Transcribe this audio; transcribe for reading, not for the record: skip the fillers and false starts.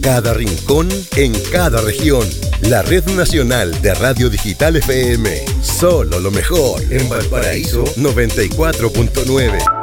cada rincón, en cada región. La Red Nacional de Radio Digital FM. Solo lo mejor. En Valparaíso 94.9.